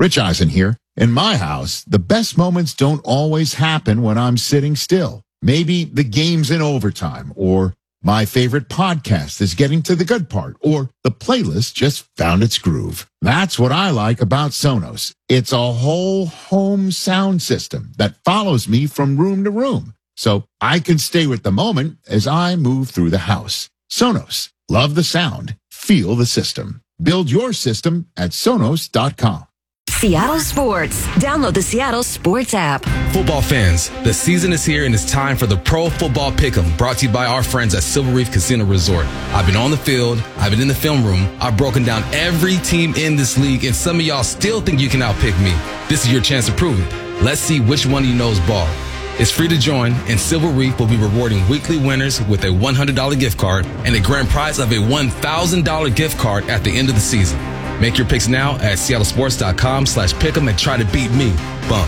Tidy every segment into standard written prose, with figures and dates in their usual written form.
Rich Eisen here. In my house, the best moments don't always happen when I'm sitting still. Maybe the game's in overtime, or my favorite podcast is getting to the good part, or the playlist just found its groove. That's what I like about Sonos. It's a whole home sound system that follows me from room to room, so I can stay with the moment as I move through the house. Sonos. Love the sound. Feel the system. Build your system at Sonos.com. Seattle Sports. Download the Seattle Sports app. Football fans, the season is here and it's time for the Pro Football Pick'em, brought to you by our friends at Silver Reef Casino Resort. I've been on the field, I've been in the film room, I've broken down every team in this league, and some of y'all still think you can outpick me. This is your chance to prove it. Let's see which one of you knows ball. It's free to join, and Silver Reef will be rewarding weekly winners with a $100 gift card and a grand prize of a $1,000 gift card at the end of the season. Make your picks now at seattlesports.com/pick'em and try to beat me. Bump.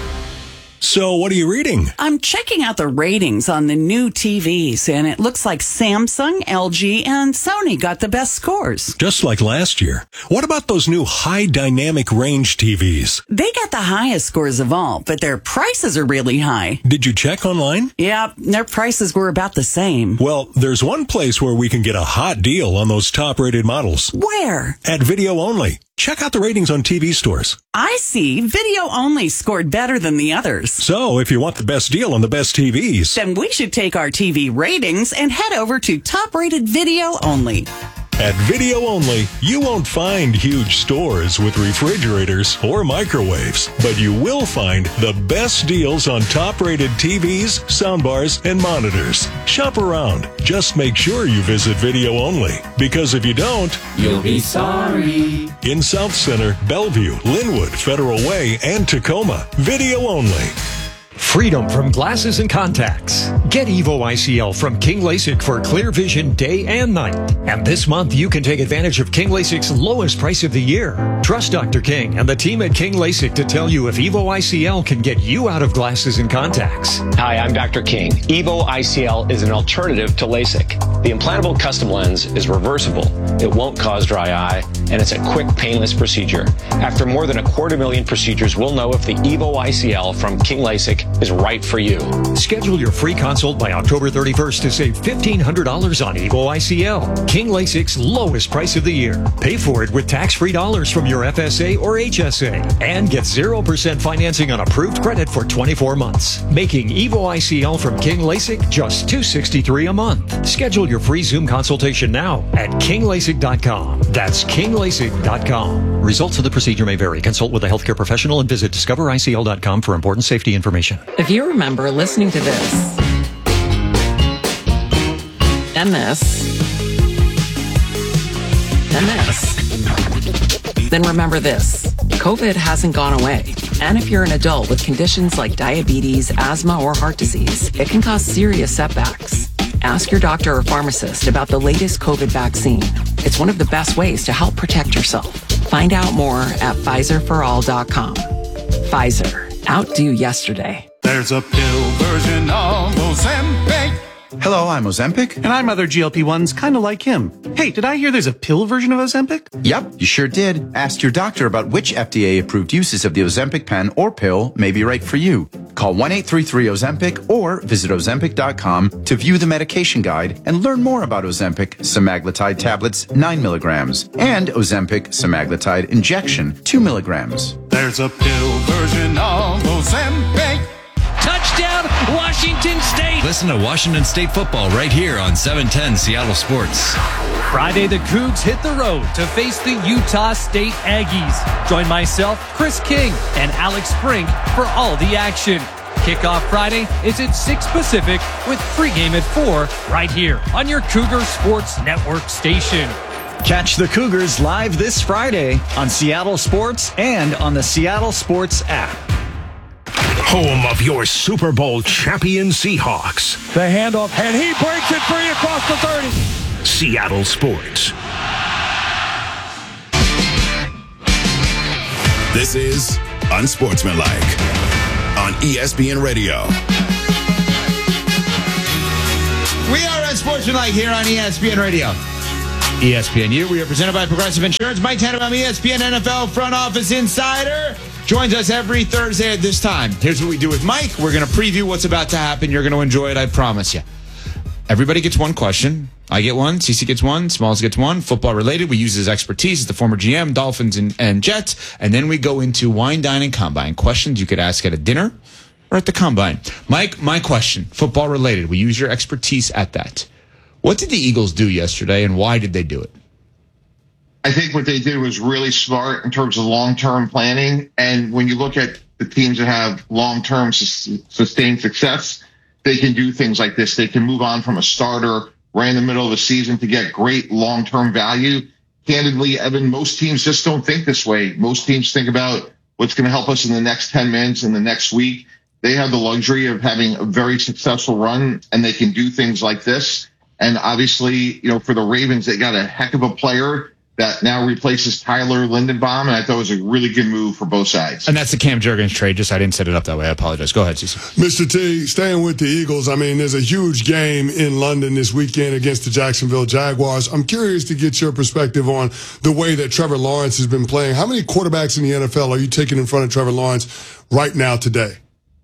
So what are you reading? I'm checking out the ratings on the new TVs, and it looks like Samsung, LG, and Sony got the best scores. Just like last year. What about those new high dynamic range TVs? They got the highest scores of all, but their prices are really high. Did you check online? Yeah, their prices were about the same. Well, there's one place where we can get a hot deal on those top-rated models. Where? At Video Only. Check out the ratings on TV stores. I see. Video Only scored better than the others. So, if you want the best deal on the best TVs, then we should take our TV ratings and head over to top-rated Video Only. At Video Only, you won't find huge stores with refrigerators or microwaves, but you will find the best deals on top-rated TVs, soundbars, and monitors. Shop around. Just make sure you visit Video Only, because if you don't, you'll be sorry. In South Center, Bellevue, Linwood, Federal Way, and Tacoma, Video Only. Freedom from glasses and contacts. Get Evo ICL from King LASIK for clear vision day and night. And this month, you can take advantage of King LASIK's lowest price of the year. Trust Dr. King and the team at King LASIK to tell you if Evo ICL can get you out of glasses and contacts. Hi, I'm Dr. King. Evo ICL is an alternative to LASIK. The implantable custom lens is reversible. It won't cause dry eye, and it's a quick, painless procedure. After more than 250,000 procedures, we'll know if the Evo ICL from King LASIK is right for you. Schedule your free consult by October 31st to save $1,500 on Evo ICL. King LASIK's lowest price of the year. Pay for it with tax-free dollars from your FSA or HSA. And get 0% financing on approved credit for 24 months. Making Evo ICL from King LASIK just $263 a month. Schedule your free Zoom consultation now at KingLASIK.com. That's KingLASIK.com. Results of the procedure may vary. Consult with a healthcare professional and visit DiscoverICL.com for important safety information. If you remember listening to this, and this, and this, then remember this. COVID hasn't gone away. And if you're an adult with conditions like diabetes, asthma, or heart disease, it can cause serious setbacks. Ask your doctor or pharmacist about the latest COVID vaccine. It's one of the best ways to help protect yourself. Find out more at PfizerForAll.com. Pfizer. Outdo yesterday. There's a pill version of Ozempic. Hello, I'm Ozempic. And I'm other GLP-1s kind of like him. Hey, did I hear there's a pill version of Ozempic? Yep, you sure did. Ask your doctor about which FDA-approved uses of the Ozempic pen or pill may be right for you. Call 1-833-OZEMPIC or visit Ozempic.com to view the medication guide and learn more about Ozempic semaglutide tablets 9 milligrams and Ozempic semaglutide injection 2 milligrams. There's a pill version of Ozempic. Touchdown, Washington State! Listen to Washington State football right here on 710 Seattle Sports. Friday, the Cougs hit the road to face the Utah State Aggies. Join myself, Chris King, and Alex Brink for all the action. Kickoff Friday is at 6 Pacific with pregame at 4 right here on your Cougar Sports Network station. Catch the Cougars live this Friday on Seattle Sports and on the Seattle Sports app. Home of your Super Bowl champion Seahawks. The handoff, and he breaks it free across the 30. Seattle Sports. This is Unsportsmanlike on ESPN Radio. We are Unsportsmanlike here on ESPN Radio. ESPNU, we are presented by Progressive Insurance. Mike Tannenbaum, ESPN NFL Front Office Insider. joins us every Thursday at this time. Here's what we do with Mike. We're going to preview what's about to happen. You're going to enjoy it, I promise you. Everybody gets one question. I get one. CC gets one. Smalls gets one. Football related. We use his expertise as the former GM, Dolphins and Jets. And then we go into wine, dine, and combine. Questions you could ask at a dinner or at the combine. Mike, my question, football related. We use your expertise at that. What did the Eagles do yesterday, and why did they do it? I think what they did was really smart in terms of long-term planning. And when you look at the teams that have long-term sustained success, they can do things like this. They can move on from a starter right in the middle of the season to get great long-term value. Candidly, Evan, most teams just don't think this way. Most teams think about what's going to help us in the next 10 minutes in the next week. They have the luxury of having a very successful run, and they can do things like this. And obviously, for the Ravens, they got a heck of a player that now replaces Tyler Linderbaum, and I thought it was a really good move for both sides. And that's the Cam Jurgens trade. Just I didn't set it up that way. I apologize. Go ahead, Cecil. Mr. T, staying with the Eagles, I mean, there's a huge game in London this weekend against the Jacksonville Jaguars. I'm curious to get your perspective on the way that Trevor Lawrence has been playing. How many quarterbacks in the NFL are you taking in front of Trevor Lawrence right now today?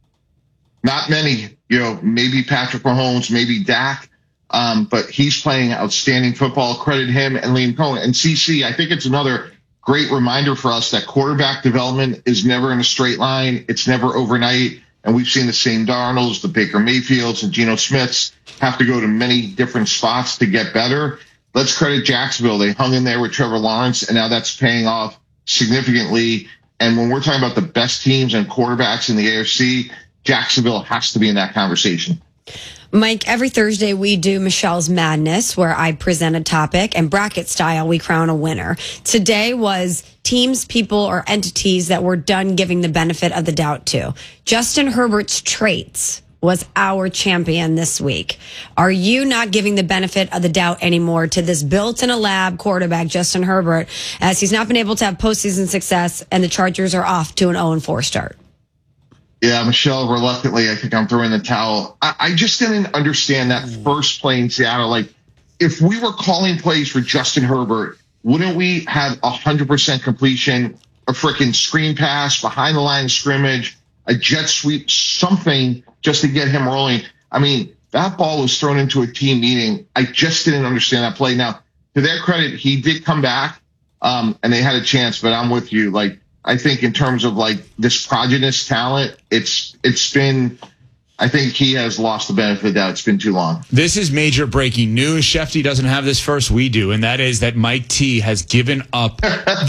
Not many. Maybe Patrick Mahomes, maybe Dak. But he's playing outstanding football. Credit him and Liam Cohen. And CC, I think it's another great reminder for us that quarterback development is never in a straight line. It's never overnight. And we've seen the Sam Darnolds, the Baker Mayfields, and Geno Smiths have to go to many different spots to get better. Let's credit Jacksonville. They hung in there with Trevor Lawrence, and now that's paying off significantly. And when we're talking about the best teams and quarterbacks in the AFC, Jacksonville has to be in that conversation. Mike, every Thursday we do Michelle's Madness, where I present a topic, and bracket style we crown a winner. Today was teams, people, or entities that we're done giving the benefit of the doubt to. Justin Herbert's traits was our champion this week. Are you not giving the benefit of the doubt anymore to this built-in-a-lab quarterback, Justin Herbert, as he's not been able to have postseason success, and the Chargers are off to an 0-4 start? Yeah, Michelle, reluctantly, I think I'm throwing the towel. I just didn't understand that first play in Seattle. Like, if we were calling plays for Justin Herbert, wouldn't we have 100% completion, a freaking screen pass behind the line of scrimmage, a jet sweep, something just to get him rolling? I mean, that ball was thrown into a team meeting. I just didn't understand that play. Now, to their credit, he did come back, and they had a chance, but I'm with you. Like, I think in terms of like this prodigious talent, it's been, I think he has lost the benefit of the doubt. It's been too long. This is major breaking news. Shefty doesn't have this first. We do. And that is that Mike T has given up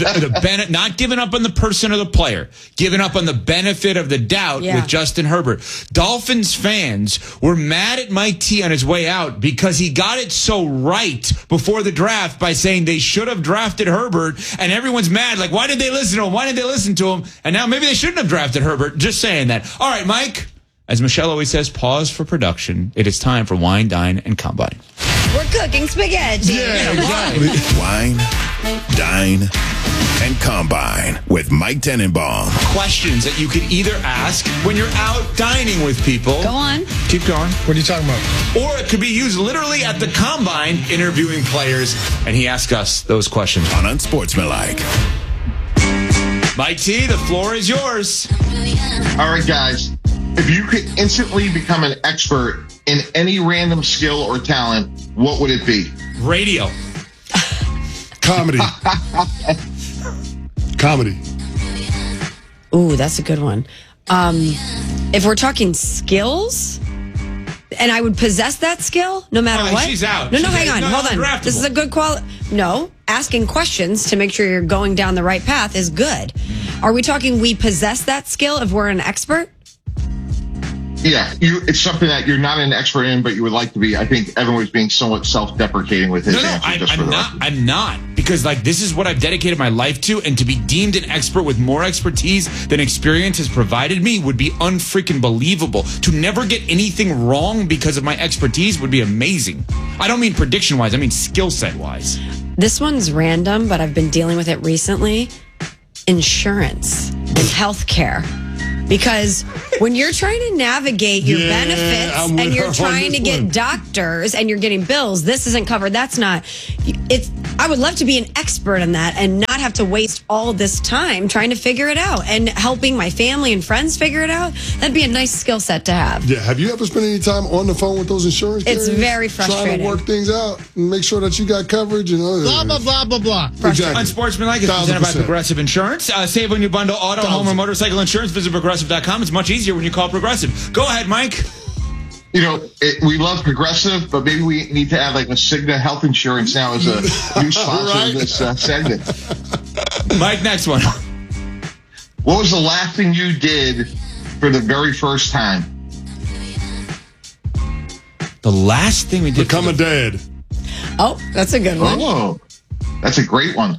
not given up on the person or the player, given up on the benefit of the doubt with Justin Herbert. Dolphins fans were mad at Mike T on his way out because he got it so right before the draft by saying they should have drafted Herbert. And everyone's mad. Like, why did they listen to him? Why didn't they listen to him? And now maybe they shouldn't have drafted Herbert. Just saying that. All right, Mike. As Michelle always says, pause for production. It is time for Wine, Dine, and Combine. We're cooking spaghetti. Yeah, exactly. Wine, Dine, and Combine with Mike Tenenbaum. Questions that you could either ask when you're out dining with people. Go on. Keep going. What are you talking about? Or it could be used literally at the Combine, interviewing players, and he asked us those questions. On Unsportsmanlike. Mike T, the floor is yours. All right, guys. If you could instantly become an expert in any random skill or talent, what would it be? Radio. Comedy. Comedy. Ooh, that's a good one. If we're talking skills, and I would possess that skill no matter what. She's out. No, hang on. Hold on. This is a good quality. No, asking questions to make sure you're going down the right path is good. Are we talking we possess that skill if we're an expert? Yeah, it's something that you're not an expert in, but you would like to be. I think Evan was being somewhat self-deprecating with his answer. I'm not. Because, this is what I've dedicated my life to, and to be deemed an expert with more expertise than experience has provided me would be unfreaking believable. To never get anything wrong because of my expertise would be amazing. I don't mean prediction-wise. I mean skill set-wise. This one's random, but I've been dealing with it recently. Insurance and healthcare. Because when you're trying to navigate your benefits and you're trying to get doctors and you're getting bills, this isn't covered. That's not. I would love to be an expert in that and not have to waste all this time trying to figure it out and helping my family and friends figure it out. That'd be a nice skill set to have. Yeah. Have you ever spent any time on the phone with those insurance carriers? It's very frustrating. Trying to work things out and make sure that you got coverage and all blah, blah, blah, blah, blah. Exactly. Unsportsmanlike is presented by Progressive Insurance. Save when you bundle auto, home, or motorcycle insurance. Visit Progressive.com. It's much easier when you call Progressive. Go ahead, Mike. You know, we love Progressive, but maybe we need to add like a Cigna Health Insurance now as a new sponsor of this segment. Mike, next one. What was the last thing you did for the very first time? The last thing we did. Become a dad. Oh, that's a good one. Oh, that's a great one.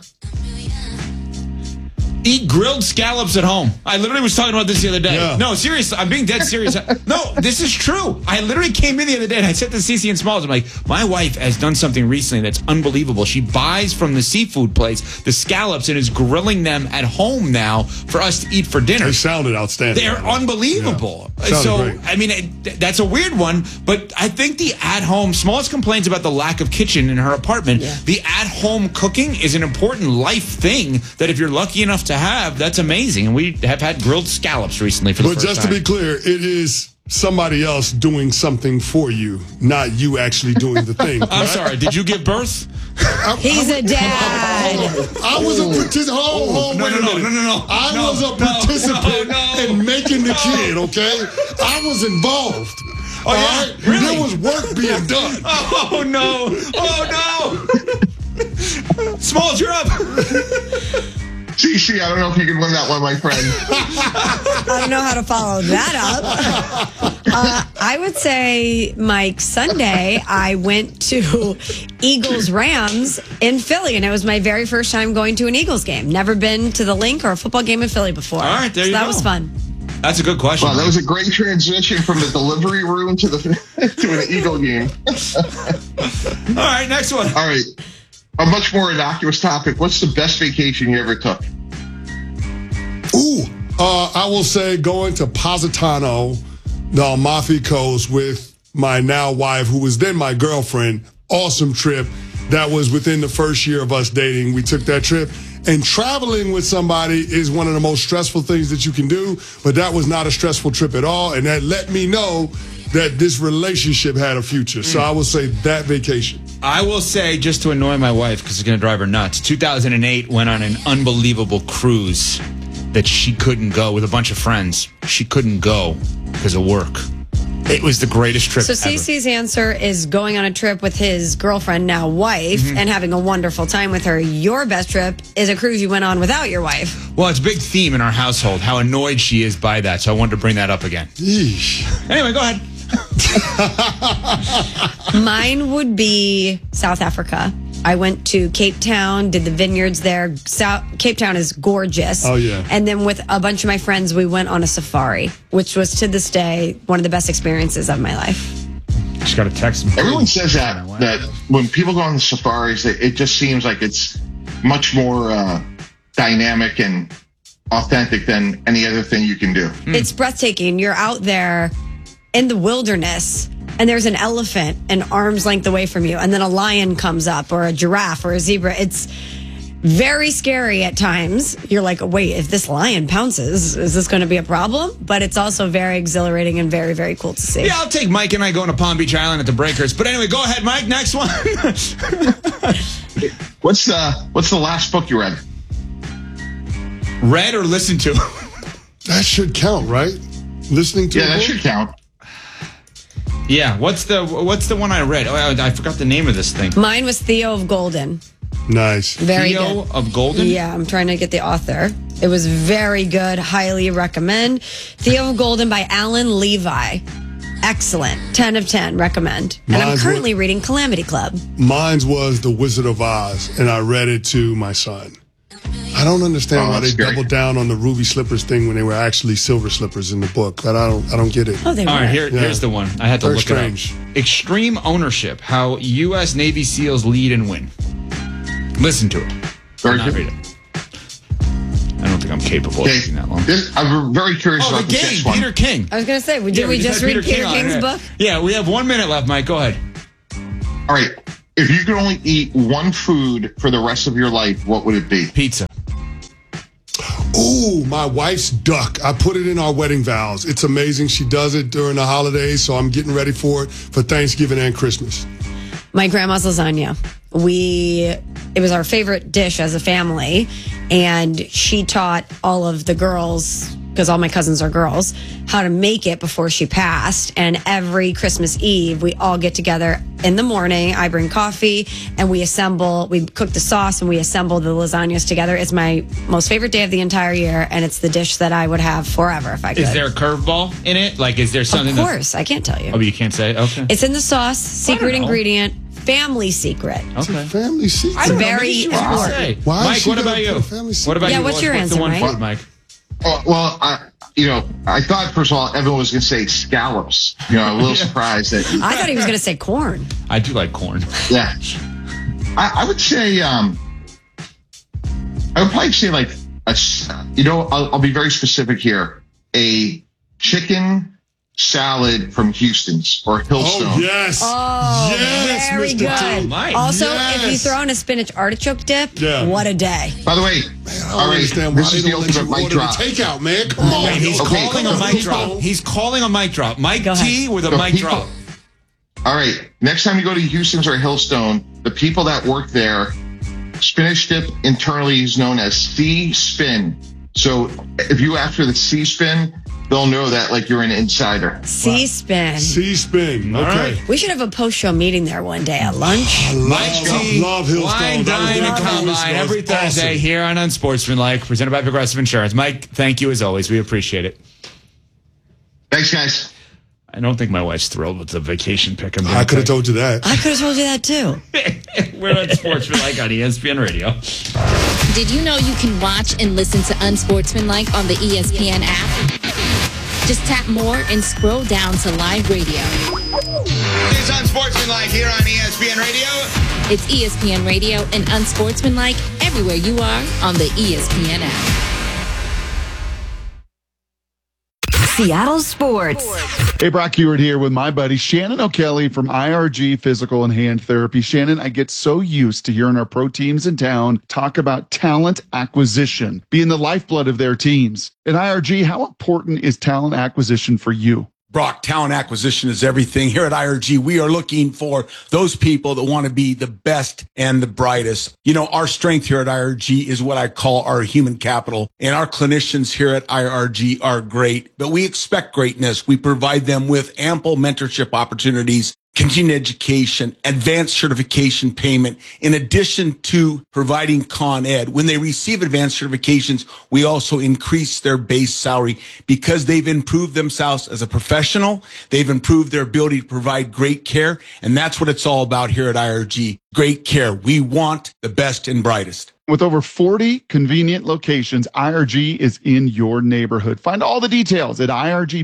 Eat grilled scallops at home. I literally was talking about this the other day. Yeah. No, seriously. I'm being dead serious. No, this is true. I literally came in the other day and I said to Cece and Smalls, I'm like, my wife has done something recently that's unbelievable. She buys from the seafood place the scallops and is grilling them at home now for us to eat for dinner. They sounded outstanding. They're unbelievable. Yeah. So, great. I mean, that's a weird one, but I think the at-home, Smalls complains about the lack of kitchen in her apartment. Yeah. The at-home cooking is an important life thing that if you're lucky enough to have, that's amazing. And we have had grilled scallops recently for the first time. But just to be clear, it is somebody else doing something for you, not you actually doing the thing. I'm sorry, did you give birth? He's a dad. I was a participant. No. I was a participant in making the kid, okay? I was involved. Oh, yeah? Right? Really? There was work being done. Oh, no. Oh, no. Smalls, you're up. CC, I don't know if you can win that one, my friend. I don't know how to follow that up. I would say, Mike, Sunday, I went to Eagles-Rams in Philly, and it was my very first time going to an Eagles game. Never been to the Link or a football game in Philly before. All right, there you go. That was fun. That's a good question. Wow, that was a great transition from the delivery room to an Eagle game. All right, next one. All right. A much more innocuous topic. What's the best vacation you ever took? Ooh, I will say going to Positano, the Amalfi Coast, with my now wife, who was then my girlfriend. Awesome trip. That was within the first year of us dating. We took that trip. And traveling with somebody is one of the most stressful things that you can do. But that was not a stressful trip at all. And that let me know that this relationship had a future. So I will say that vacation. I will say, just to annoy my wife, because it's going to drive her nuts, 2008 went on an unbelievable cruise that she couldn't go with a bunch of friends. She couldn't go because of work. It was the greatest trip So ever. CC's answer is going on a trip with his girlfriend, now wife, and having a wonderful time with her. Your best trip is a cruise you went on without your wife. Well, it's a big theme in our household, how annoyed she is by that. So I wanted to bring that up again. Yeesh. Anyway, go ahead. Mine would be South Africa. I went to Cape Town, did the vineyards there. Cape Town is gorgeous. Oh, yeah. And then with a bunch of my friends, we went on a safari, which was to this day one of the best experiences of my life. Just got to text them. Everyone says that when people go on the safaris, it just seems like it's much more dynamic and authentic than any other thing you can do. It's breathtaking. You're out there in the wilderness, and there's an elephant an arm's length away from you, and then a lion comes up, or a giraffe, or a zebra. It's very scary at times. You're like, wait, if this lion pounces, is this going to be a problem? But it's also very exhilarating and very, very cool to see. Yeah, I'll take Mike and I going to Palm Beach Island at the Breakers. But anyway, go ahead, Mike. Next one. What's the last book you read? Read or listened to? That should count, right? Listening to. Yeah, that should count. Yeah, what's the one I read? Oh, I forgot the name of this thing. Mine was Theo of Golden. Nice. Very Theo good. of Golden? Yeah, I'm trying to get the author. It was very good. Highly recommend. Theo of Golden by Alan Levi. Excellent. 10 of 10. Recommend. And I'm currently reading Calamity Club. Mine was The Wizard of Oz, and I read it to my son. I don't understand why they doubled down on the ruby slippers thing when they were actually silver slippers in the book. But I don't get it. Oh, they were. All right, here's the one. I had to Very look strange. it up. Extreme Ownership: How U.S. Navy SEALs Lead and Win. Listen to it. Very not good. read it. I don't think I'm capable of reading that long. I'm very curious about the this Game, next one. Peter King. I was going to say, did we just had read Peter King on King's it. book? Yeah, we have 1 minute left, Mike. Go ahead. All right. If you could only eat one food for the rest of your life, what would it be? Pizza. Ooh, my wife's duck. I put it in our wedding vows. It's amazing. She does it during the holidays, so I'm getting ready for it for Thanksgiving and Christmas. My grandma's lasagna. It was our favorite dish as a family, and she taught all of the girls, because all my cousins are girls, how to make it before she passed. And every Christmas Eve, we all get together in the morning. I bring coffee, and we cook the sauce, and we assemble the lasagnas together. It's my most favorite day of the entire year, and it's the dish that I would have forever if I could. Is there a curveball in it? Like, is there something? Of course, I can't tell you. Oh, you can't say? Okay. It's in the sauce, secret ingredient. Family secret. Okay. It's a family secret. It's very important. Mike, what about you? What about you? What's your answer, the one Mike? food, Mike? Well, I thought, first of all, Evan was going to say scallops. I'm a little surprised that. I thought he was going to say corn. I do like corn. Yeah. I would say, I would probably say like, I'll be very specific here. A chicken salad from Houston's or Hillstone. Oh, yes. Oh, yes, very Mr. good. Mike. Also, Yes. if you throw in a spinach artichoke dip, what a day. By the way, all right, this is the ultimate mic drop. Takeout, man. Come on. Wait, he's calling a mic drop. He's calling a mic drop. Mike T with a mic drop. All right, next time you go to Houston's or Hillstone, the people that work there, spinach dip internally is known as C-spin. So if you ask for the C-spin, they'll know that like you're an insider. C-spin. C-spin. Okay. Right. We should have a post-show meeting there one day at lunch. Mike T, love Hillstone. Wine, Dine, and Combine every Thursday here on Unsportsmanlike, presented by Progressive Insurance. Mike, thank you as always. We appreciate it. Thanks, guys. I don't think my wife's thrilled with the vacation pick. I could have told you that. I could have told you that too. We're on Sportsmanlike on ESPN Radio. Did you know you can watch and listen to Unsportsmanlike on the ESPN app? Just tap more and scroll down to live radio. It's Unsportsmanlike here on ESPN Radio. It's ESPN Radio and Unsportsmanlike everywhere you are on the ESPN app. Seattle Sports. Hey, Brock Ewart here with my buddy Shannon O'Kelly from IRG Physical and Hand Therapy. Shannon, I get so used to hearing our pro teams in town talk about talent acquisition, being the lifeblood of their teams. At IRG, how important is talent acquisition for you? Brock, talent acquisition is everything. Here at IRG, we are looking for those people that want to be the best and the brightest. Our strength here at IRG is what I call our human capital. And our clinicians here at IRG are great, but we expect greatness. We provide them with ample mentorship opportunities, continuing education, advanced certification payment, in addition to providing Con Ed. When they receive advanced certifications, we also increase their base salary because they've improved themselves as a professional. They've improved their ability to provide great care. And that's what it's all about here at IRG. Great care. We want the best and brightest. With over 40 convenient locations, IRG is in your neighborhood. Find all the details at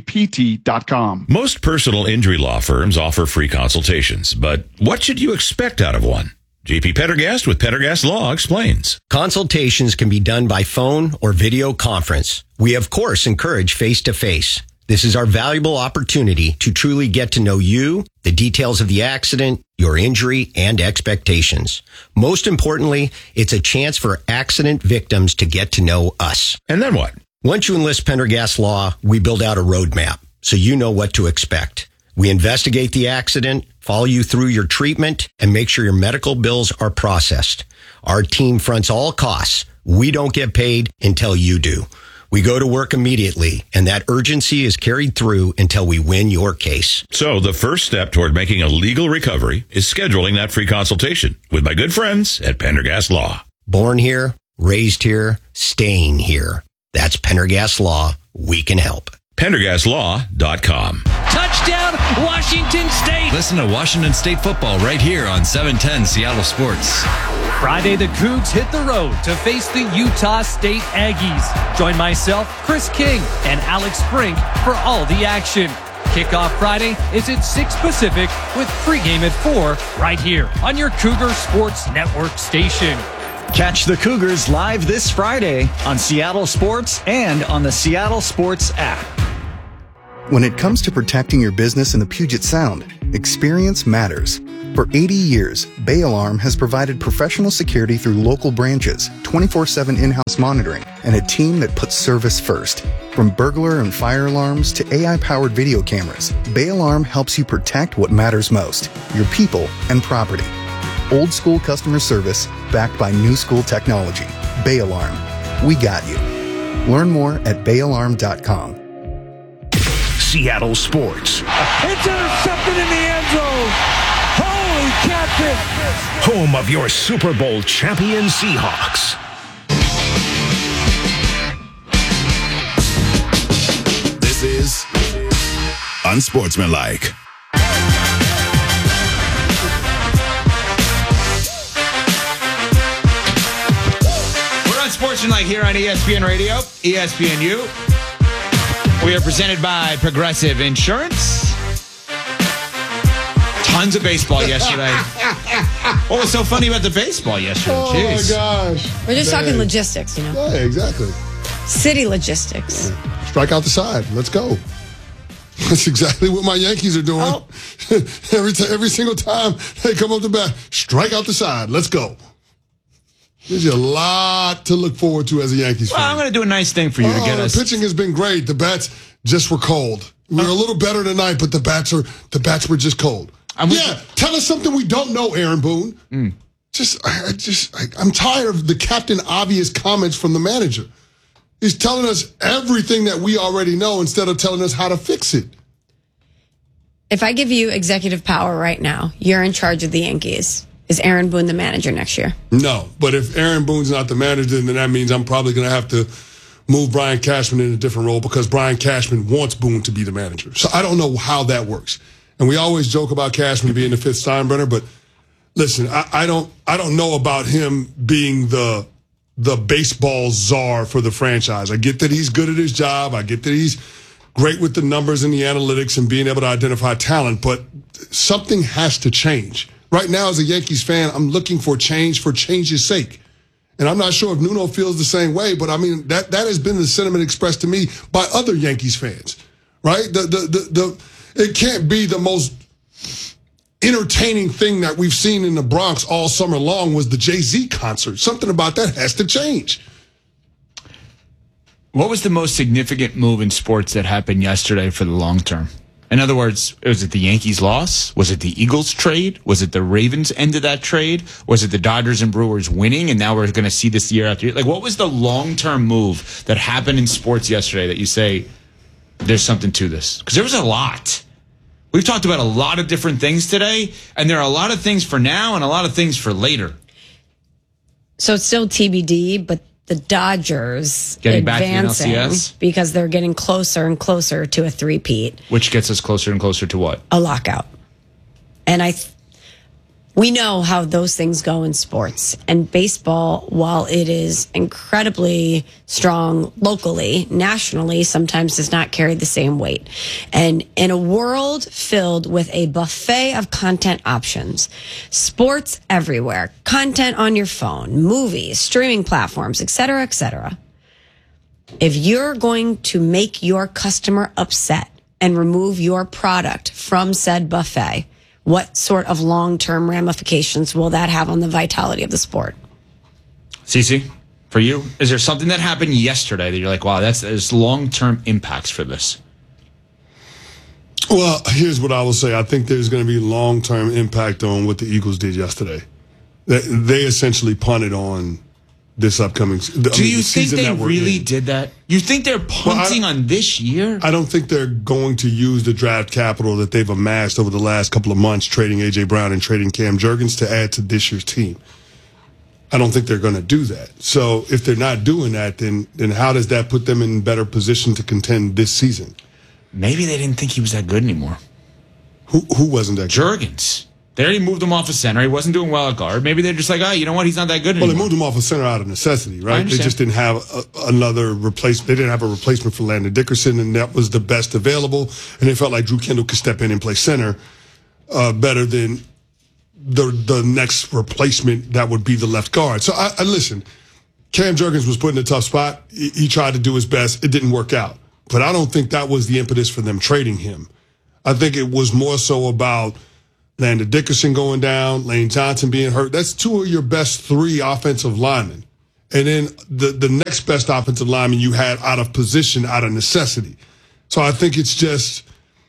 irgpt.com. Most personal injury law firms offer free consultations, but what should you expect out of one? JP Pendergast with Pendergast Law explains. Consultations can be done by phone or video conference. We, of course, encourage face-to-face. This is our valuable opportunity to truly get to know you, the details of the accident, your injury, and expectations. Most importantly, it's a chance for accident victims to get to know us. And then what? Once you enlist Pendergast Law, we build out a roadmap so you know what to expect. We investigate the accident, follow you through your treatment, and make sure your medical bills are processed. Our team fronts all costs. We don't get paid until you do. We go to work immediately, and that urgency is carried through until we win your case. So the first step toward making a legal recovery is scheduling that free consultation with my good friends at Pendergast Law. Born here, raised here, staying here. That's Pendergast Law. We can help. PendergastLaw.com. Touchdown, Washington State! Listen to Washington State football right here on 710 Seattle Sports. Friday, the Cougs hit the road to face the Utah State Aggies. Join myself, Chris King, and Alex Brink for all the action. Kickoff Friday is at 6 Pacific with pregame at 4 right here on your Cougar Sports Network station. Catch the Cougars live this Friday on Seattle Sports and on the Seattle Sports app. When it comes to protecting your business in the Puget Sound, experience matters. For 80 years, Bay Alarm has provided professional security through local branches, 24/7 in-house monitoring, and a team that puts service first. From burglar and fire alarms to AI-powered video cameras, Bay Alarm helps you protect what matters most, your people and property. Old school customer service backed by new school technology. Bay Alarm. We got you. Learn more at bayalarm.com. Seattle Sports. It's intercepted in the end zone. Holy catfish. Home of your Super Bowl champion Seahawks. This is Unsportsmanlike. We're Unsportsmanlike here on ESPN Radio, ESPNU. We are presented by Progressive Insurance. Tons of baseball yesterday. What was so funny about the baseball yesterday? Oh, Jeez. my gosh. We're just talking logistics, Yeah, exactly. City logistics. Yeah. Strike out the side. Let's go. That's exactly what my Yankees are doing. Oh. Every single time they come up the bat, strike out the side. Let's go. There's a lot to look forward to as a Yankees fan. Well, I'm going to do a nice thing for you to get us. The pitching has been great. The bats just were cold. We were a little better tonight, but the bats were just cold. Tell us something we don't know, Aaron Boone. I'm tired of the Captain Obvious comments from the manager. He's telling us everything that we already know instead of telling us how to fix it. If I give you executive power right now, you're in charge of the Yankees. Is Aaron Boone the manager next year? No, but if Aaron Boone's not the manager, then that means I'm probably going to have to move Brian Cashman in a different role because Brian Cashman wants Boone to be the manager. So I don't know how that works. And we always joke about Cashman being the fifth Steinbrenner, but listen, I don't know about him being the baseball czar for the franchise. I get that he's good at his job. I get that he's great with the numbers and the analytics and being able to identify talent, but something has to change. Right now, as a Yankees fan, I'm looking for change for change's sake. And I'm not sure if Nuno feels the same way, but I mean, that has been the sentiment expressed to me by other Yankees fans, right? It can't be the most entertaining thing that we've seen in the Bronx all summer long was the Jay-Z concert. Something about that has to change. What was the most significant move in sports that happened yesterday for the long term? In other words, was it the Yankees' loss? Was it the Eagles' trade? Was it the Ravens' end of that trade? Was it the Dodgers and Brewers winning? And now we're going to see this year after year. Like, what was the long-term move that happened in sports yesterday that you say there's something to this? Because there was a lot. We've talked about a lot of different things today, and there are a lot of things for now and a lot of things for later. So it's still TBD, but the Dodgers getting back advancing to the NLCS because they're getting closer and closer to a three-peat. Which gets us closer and closer to what? A lockout. And we know how those things go in sports. And baseball, while it is incredibly strong locally, nationally, sometimes does not carry the same weight. And in a world filled with a buffet of content options, sports everywhere, content on your phone, movies, streaming platforms, et cetera, if you're going to make your customer upset and remove your product from said buffet, what sort of long-term ramifications will that have on the vitality of the sport? Cece, for you, is there something that happened yesterday that you're like, wow, there's long-term impacts for this? Well, here's what I will say. I think there's going to be long-term impact on what the Eagles did yesterday. They essentially punted on this upcoming Do you think they really did that? You think they're punting on this year? I don't think they're going to use the draft capital that they've amassed over the last couple of months, trading A.J. Brown and trading Cam Jurgens to add to this year's team. I don't think they're going to do that. So if they're not doing that, then how does that put them in better position to contend this season? Maybe they didn't think he was that good anymore. Who wasn't that good? Jurgens. They already moved him off of center. He wasn't doing well at guard. Maybe they're just like, you know what? He's not that good anymore. Well, they moved him off of center out of necessity, right? They just didn't have another replacement. They didn't have a replacement for Landon Dickerson, and that was the best available. And they felt like Drew Kendall could step in and play center better than the next replacement that would be the left guard. So, I listen, Cam Jurgens was put in a tough spot. He tried to do his best. It didn't work out. But I don't think that was the impetus for them trading him. I think it was more so about Landon Dickerson going down, Lane Johnson being hurt. That's two of your best three offensive linemen. And then the next best offensive lineman you had out of position, out of necessity. So I think it's just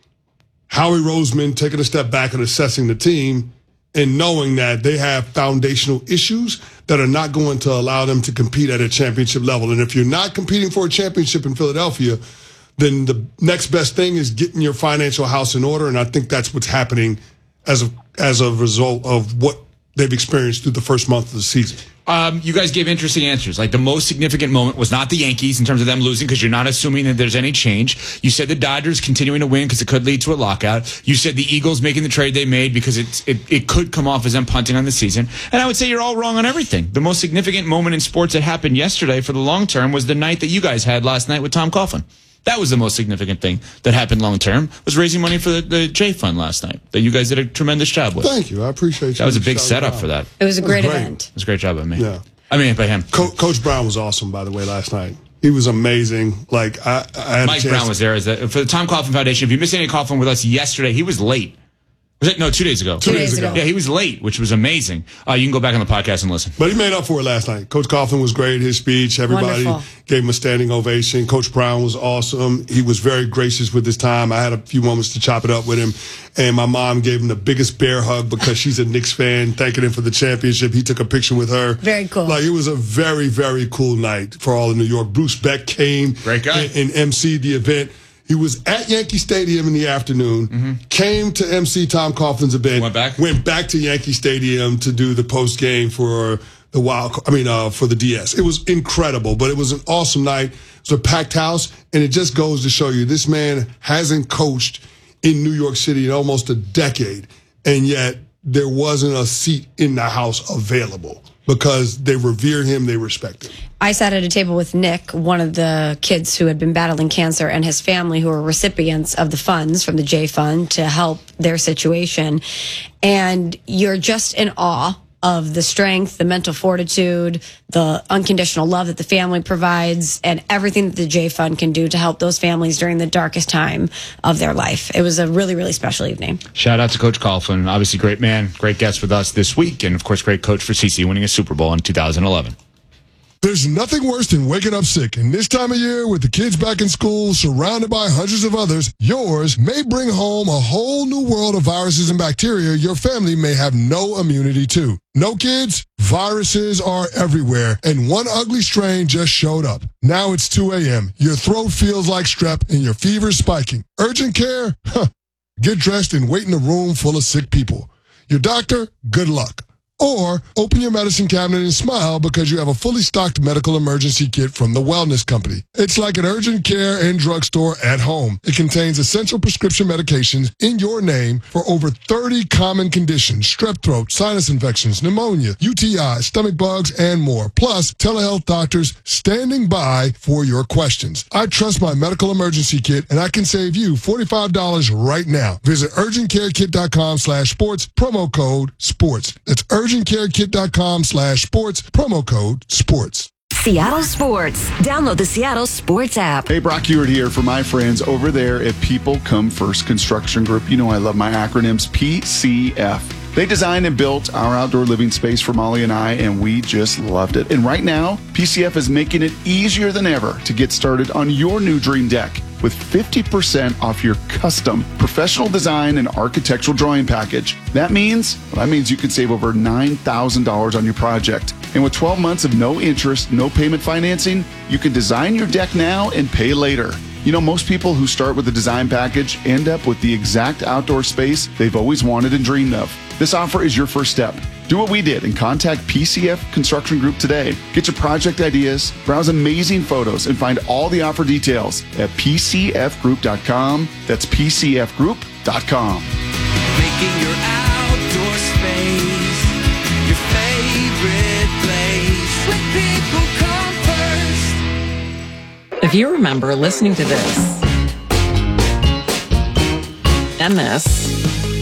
Howie Roseman taking a step back and assessing the team and knowing that they have foundational issues that are not going to allow them to compete at a championship level. And if you're not competing for a championship in Philadelphia, then the next best thing is getting your financial house in order. And I think that's what's happening as a result of what they've experienced through the first month of the season. You guys gave interesting answers. Like the most significant moment was not the Yankees in terms of them losing because you're not assuming that there's any change. You said the Dodgers continuing to win because it could lead to a lockout. You said the Eagles making the trade they made because it could come off as them punting on the season. And I would say you're all wrong on everything. The most significant moment in sports that happened yesterday for the long term was the night that you guys had last night with Tom Coughlin. That was the most significant thing that happened long term, was raising money for the J Fund last night that you guys did a tremendous job with. Thank you. I appreciate you. That was a big setup for that. It was a great event. It was a great job by me. Yeah. I mean, by him. Coach Brown was awesome, by the way, last night. He was amazing. Like I had Mike Brown was there for the Tom Coughlin Foundation. If you missed any Coughlin with us yesterday, he was late. Was it? No, 2 days ago. 2 days ago. Yeah, he was late, which was amazing. You can go back on the podcast and listen. But he made up for it last night. Coach Coughlin was great. His speech, everybody gave him a standing ovation. Coach Brown was awesome. He was very gracious with his time. I had a few moments to chop it up with him. And my mom gave him the biggest bear hug because she's a Knicks fan, thanking him for the championship. He took a picture with her. Very cool. Like, it was a very, very cool night for all of New York. Bruce Beck came Great guy. and emceed the event. He was at Yankee Stadium in the afternoon, came to MC Tom Coughlin's event, went back to Yankee Stadium to do the post game for the for the DS. It was incredible, but it was an awesome night. It was a packed house, and it just goes to show you this man hasn't coached in New York City in almost a decade, and yet there wasn't a seat in the house available because they revere him, they respect him. I sat at a table with Nick, one of the kids who had been battling cancer, and his family, who were recipients of the funds from the J Fund to help their situation. And you're just in awe of the strength, the mental fortitude, the unconditional love that the family provides, and everything that the J Fund can do to help those families during the darkest time of their life. It was a really, really special evening. Shout out to Coach Coughlin. Obviously, great man, great guest with us this week, and of course, great coach for CC, winning a Super Bowl in 2011. There's nothing worse than waking up sick, and this time of year, with the kids back in school, surrounded by hundreds of others, yours may bring home a whole new world of viruses and bacteria your family may have no immunity to. No kids? Viruses are everywhere, and one ugly strain just showed up. Now it's 2 a.m., your throat feels like strep, and your fever's spiking. Urgent care? Get dressed and wait in a room full of sick people. Your doctor? Good luck. Or open your medicine cabinet and smile because you have a fully stocked medical emergency kit from the Wellness Company. It's like an urgent care and drugstore at home. It contains essential prescription medications in your name for over 30 common conditions: strep throat, sinus infections, pneumonia, UTI, stomach bugs, and more. Plus, telehealth doctors standing by for your questions. I trust my medical emergency kit, and I can save you $45 right now. Visit urgentcarekit.com/sports, promo code SPORTS. That's urgentcarekit.com/sports, promo code SPORTS. Seattle Sports. Download the Seattle Sports app. Hey, Brock Ewart here for my friends over there at People Come First Construction Group. You know I love my acronyms, PCF. They designed and built our outdoor living space for Molly and I, and we just loved it. And right now, PCF is making it easier than ever to get started on your new dream deck with 50% off your custom professional design and architectural drawing package. That means you can save over $9,000 on your project. And with 12 months of no interest, no payment financing, you can design your deck now and pay later. You know, most people who start with a design package end up with the exact outdoor space they've always wanted and dreamed of. This offer is your first step. Do what we did and contact PCF Construction Group today. Get your project ideas, browse amazing photos, and find all the offer details at PCFgroup.com. That's PCFgroup.com. Making your outdoor space your favorite place. When people come first. If you remember listening to this and this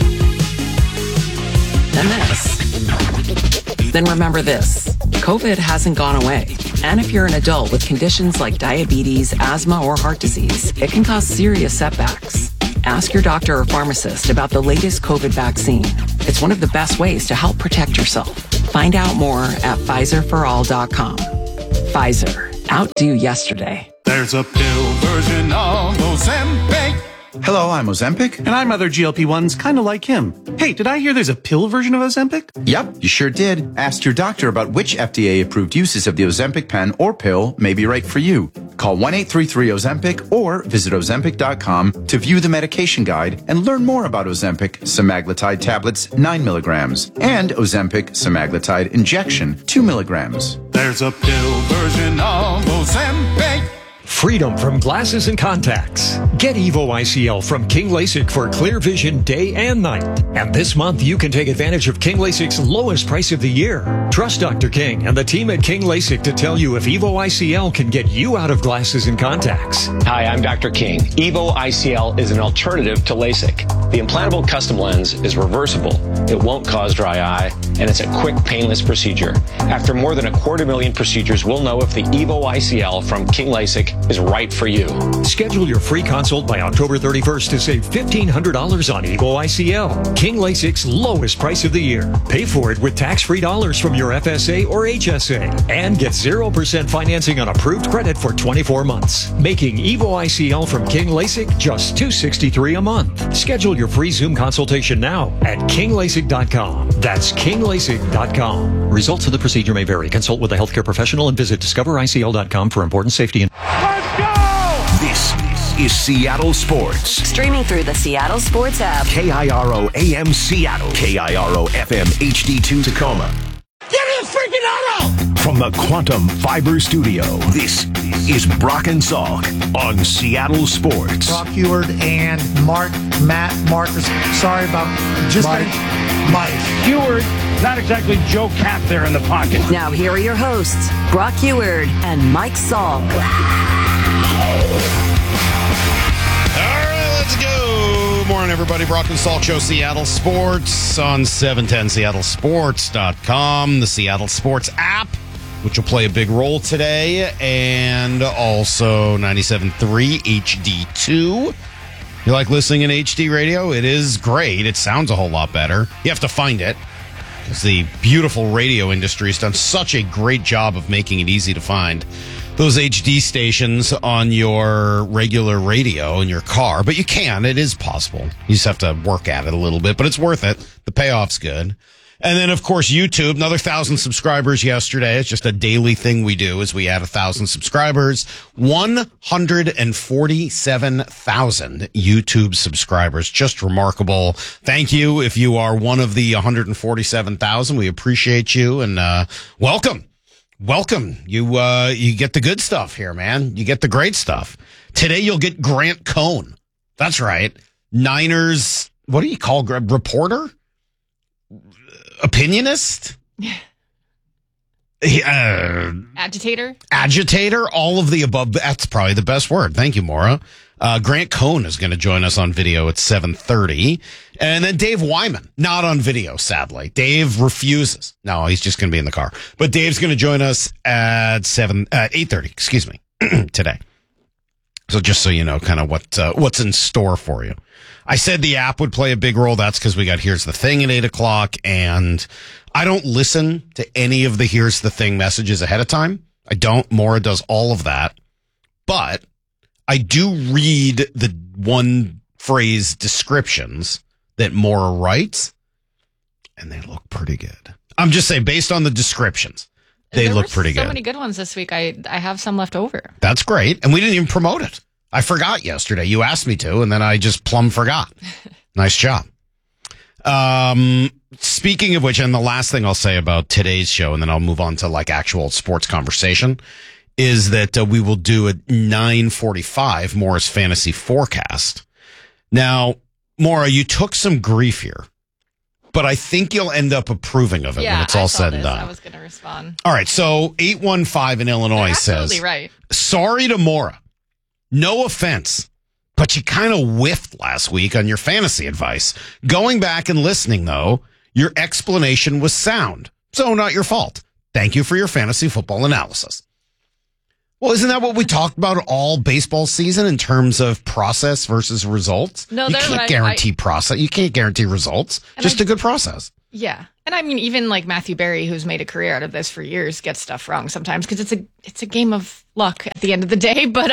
and this, then remember this: COVID hasn't gone away. And if you're an adult with conditions like diabetes, asthma, or heart disease, it can cause serious setbacks. Ask your doctor or pharmacist about the latest COVID vaccine. It's one of the best ways to help protect yourself. Find out more at PfizerForAll.com. Pfizer. Outdo yesterday. There's a pill version of Ozempic. Hello, I'm Ozempic. And I'm other GLP-1s kind of like him. Hey, did I hear there's a pill version of Ozempic? Yep, you sure did. Ask your doctor about which FDA-approved uses of the Ozempic pen or pill may be right for you. Call 1-833-OZEMPIC or visit Ozempic.com to view the medication guide and learn more about Ozempic semaglutide tablets 9 milligrams and Ozempic semaglutide injection 2 milligrams. There's a pill version of Ozempic. Freedom from glasses and contacts. Get Evo ICL from King LASIK for clear vision day and night. And this month, you can take advantage of King LASIK's lowest price of the year. Trust Dr. King and the team at King LASIK to tell you if Evo ICL can get you out of glasses and contacts. Hi, I'm Dr. King. Evo ICL is an alternative to LASIK. The implantable custom lens is reversible. It won't cause dry eye, and it's a quick, painless procedure. After more than 250,000 procedures, we'll know if the Evo ICL from King LASIK is right for you. Schedule your free consult by October 31st to save $1,500 on Evo ICL. King LASIK's lowest price of the year. Pay for it with tax-free dollars from your FSA or HSA. And get 0% financing on approved credit for 24 months. Making Evo ICL from King LASIK just $263 a month. Schedule your free Zoom consultation now at KingLASIK.com. That's KingLASIK.com. Results of the procedure may vary. Consult with a healthcare professional and visit DiscoverICL.com for important safety and... This is Seattle Sports. Streaming through the Seattle Sports app. KIRO AM Seattle. KIRO FM HD2 Tacoma. Give me a freaking auto! From the Quantum Fiber Studio, this is Brock and Salk on Seattle Sports. Brock Huard and Marcus. Sorry about just Mike. Huard, not exactly Joe Cap there in the pocket. Now here are your hosts, Brock Huard and Mike Salk. All right, let's go. Morning, everybody. Brock and Salk Show, Seattle Sports on 710seattlesports.com, the Seattle Sports app, which will play a big role today, and also 97.3 HD2. You like listening in HD radio? It is great. It sounds a whole lot better. You have to find it, because the beautiful radio industry has done such a great job of making it easy to find those HD stations on your regular radio in your car. But you can. It is possible. You just have to work at it a little bit, but it's worth it. The payoff's good. And then, of course, YouTube, another 1,000 subscribers yesterday. It's just a daily thing we do as we add 1,000 subscribers. 147,000 YouTube subscribers. Just remarkable. Thank you if you are one of the 147,000. We appreciate you, and welcome. Welcome. You get the good stuff here, man. You get the great stuff. Today you'll get Grant Cohn. That's right. Niners, what do you call reporter? Opinionist? Agitator, all of the above. That's probably the best word. Thank you, Maura. Grant Cohn is going to join us on video at 7:30. And then Dave Wyman, not on video, sadly. Dave refuses. No, he's just going to be in the car. But Dave's going to join us at 8:30, today. So just so you know kind of what's in store for you. I said the app would play a big role. That's because we got Here's the Thing at 8 o'clock. And I don't listen to any of the Here's the Thing messages ahead of time. I don't. Maura does all of that. But I do read the one phrase descriptions that Maura writes, and they look pretty good. I'm just saying, based on the descriptions, they look pretty good. So many good ones this week. I have some left over. That's great. And we didn't even promote it. I forgot yesterday. You asked me to, and then I just plumb forgot. Nice job. Speaking of which, and the last thing I'll say about today's show, and then I'll move on to like actual sports conversation, is that we will do at 9:45 Maura's fantasy forecast. Now, Maura, you took some grief here, but I think you'll end up approving of it when it's all said and done. I was going to respond. All right, so 815 in Illinois says, absolutely right. Sorry to Maura. No offense, but you kind of whiffed last week on your fantasy advice. Going back and listening, though, your explanation was sound. So not your fault. Thank you for your fantasy football analysis. Well, isn't that what we talked about all baseball season in terms of process versus results? No, you they're can't right. guarantee process. You can't guarantee results. Just a good process. Yeah. And I mean, even like Matthew Berry, who's made a career out of this for years, gets stuff wrong sometimes because it's a game of luck at the end of the day. But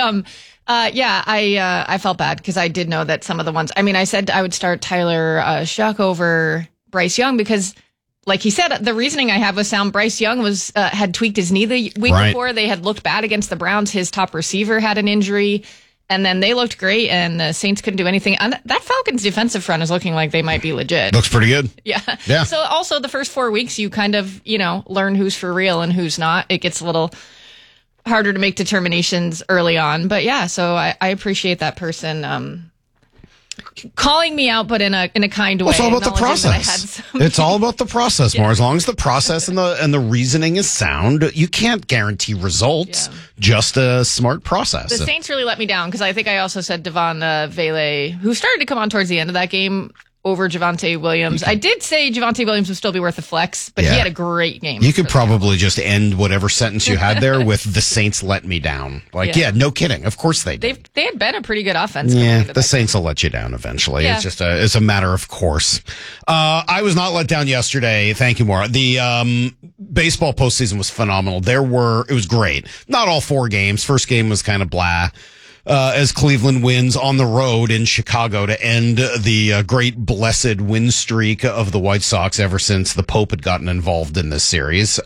I felt bad because I did know that some of the ones. I mean, I said I would start Tyler Shuck over Bryce Young because, like he said, the reasoning I have was sound. Bryce Young was had tweaked his knee the week before. They had looked bad against the Browns. His top receiver had an injury. And then they looked great, and the Saints couldn't do anything. And that Falcons defensive front is looking like they might be legit. Looks pretty good. Yeah. So also the first 4 weeks, you kind of, learn who's for real and who's not. It gets a little harder to make determinations early on. But yeah, so I appreciate that person calling me out, but in a kind way. Well, it's all about the process. It's all about the process more. As long as the process and the reasoning is sound, you can't guarantee results. Just a smart process. The Saints really let me down because I think I also said Devon Vele, who started to come on towards the end of that game, over Javonte Williams. I did say Javonte Williams would still be worth a flex, but he had a great game. You could probably just end whatever sentence you had there with the Saints let me down. No kidding. Of course they did. They had been a pretty good offense. Yeah, the Saints will let you down eventually. Yeah. It's just it's a matter of course. I was not let down yesterday. Thank you, Maura. The baseball postseason was phenomenal. It was great. Not all 4 games. First game was kind of blah. As Cleveland wins on the road in Chicago to end the great blessed win streak of the White Sox ever since the Pope had gotten involved in this series.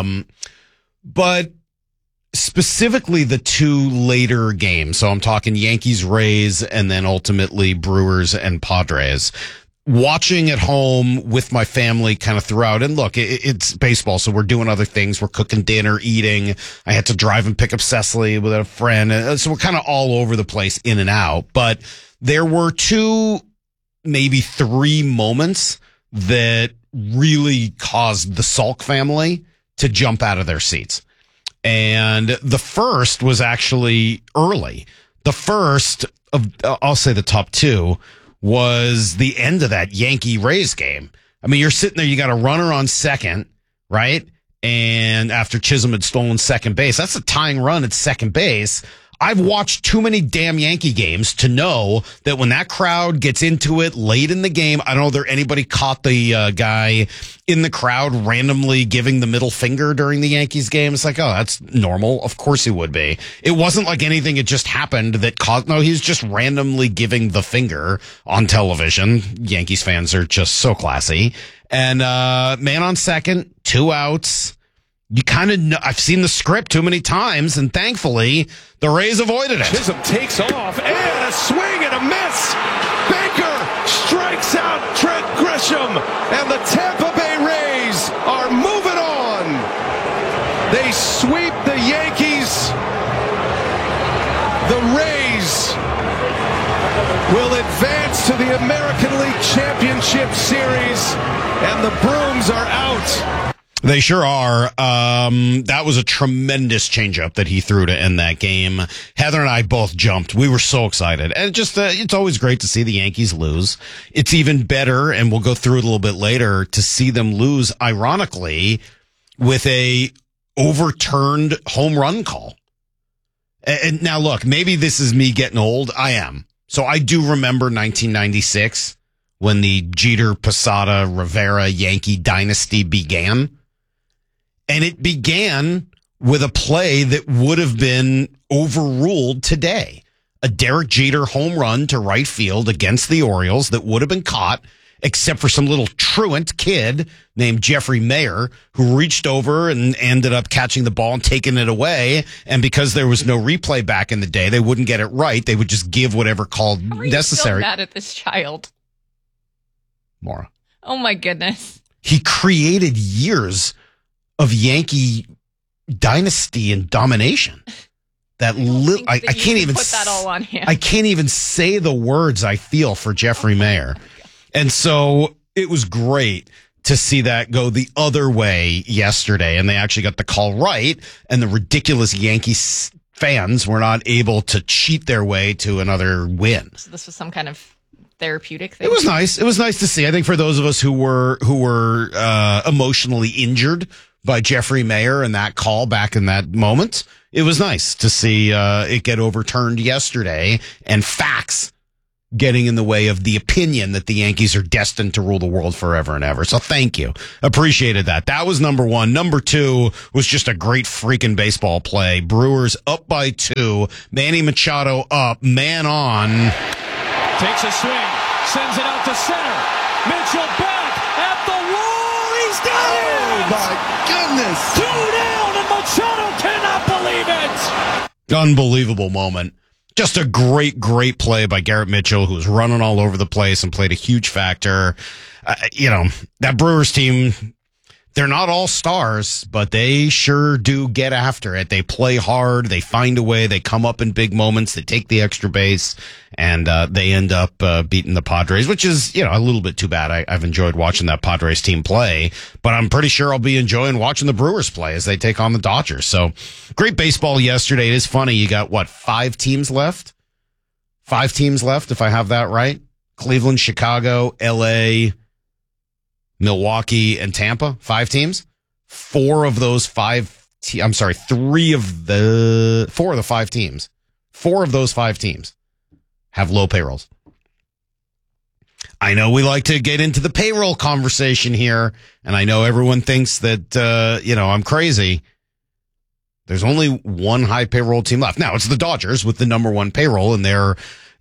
But specifically the 2 later games. So I'm talking Yankees, Rays, and then ultimately Brewers and Padres. Watching at home with my family kind of throughout. And look, it's baseball, so we're doing other things. We're cooking dinner, eating. I had to drive and pick up Cecily with a friend. So we're kind of all over the place, in and out. But there were 2, maybe 3 moments that really caused the Salk family to jump out of their seats. And the first was actually early. The first of, I'll say the top 2, was the end of that Yankee-Rays game. I mean, you're sitting there, you got a runner on second, right? And after Chisholm had stolen second base, that's a tying run at second base. I've watched too many damn Yankee games to know that when that crowd gets into it late in the game, I don't know if anybody caught the guy in the crowd randomly giving the middle finger during the Yankees game. It's like, oh, that's normal. Of course he would be. It wasn't like anything had just happened that caused, no, he's just randomly giving the finger on television. Yankees fans are just so classy. And man on second, 2 outs. You kind of know, I've seen the script too many times, and thankfully, the Rays avoided it. Chisholm takes off, and a swing and a miss. Baker strikes out Trent Grisham, and the Tampa Bay Rays are moving on. They sweep the Yankees. The Rays will advance to the American League Championship Series, and the Brooms are out. They sure are. That was a tremendous changeup that he threw to end that game. Heather and I both jumped. We were so excited. And it's always great to see the Yankees lose. It's even better, and we'll go through it a little bit later, to see them lose, ironically, with a overturned home run call. And now look, maybe this is me getting old. I am. So I do remember 1996 when the Jeter, Posada, Rivera Yankee dynasty began. And it began with a play that would have been overruled today. A Derek Jeter home run to right field against the Orioles that would have been caught, except for some little truant kid named Jeffrey Mayer, who reached over and ended up catching the ball and taking it away. And because there was no replay back in the day, they wouldn't get it right. They would just give whatever called necessary. How are you so mad at this child? Maura. Oh, my goodness. He created years of Yankee dynasty and domination. I can't even put that all on him. I can't even say the words I feel for Jeffrey Mayer. And so it was great to see that go the other way yesterday. And they actually got the call right. And the ridiculous Yankees fans were not able to cheat their way to another win. So this was some kind of therapeutic thing. It was nice. It was nice to see. I think for those of us who were emotionally injured by Jeffrey Mayer and that call back in that moment. It was nice to see it get overturned yesterday and facts getting in the way of the opinion that the Yankees are destined to rule the world forever and ever. So thank you. Appreciated that. That was number one. Number two was just a great freaking baseball play. Brewers up by 2. Manny Machado up, man on. Takes a swing, sends it out to center. Mitchell back at the wall. He's got it! Oh, my goodness. 2 down, and Machado cannot believe it. Unbelievable moment. Just a great, great play by Garrett Mitchell, who was running all over the place and played a huge factor. That Brewers team, they're not all stars, but they sure do get after it. They play hard. They find a way. They come up in big moments. They take the extra base, and they end up beating the Padres, which is, a little bit too bad. I've enjoyed watching that Padres team play, but I'm pretty sure I'll be enjoying watching the Brewers play as they take on the Dodgers. So great baseball yesterday. It is funny. You got, 5 teams left? 5 teams left, if I have that right. Cleveland, Chicago, LA, Milwaukee, and Tampa. 5 teams. 4 of those 5 I'm sorry, 4 of the 5 teams. 4 of those 5 teams have low payrolls. I know we like to get into the payroll conversation here, and I know everyone thinks that, I'm crazy. There's only one high payroll team left. Now, it's the Dodgers with the number 1 payroll, and their,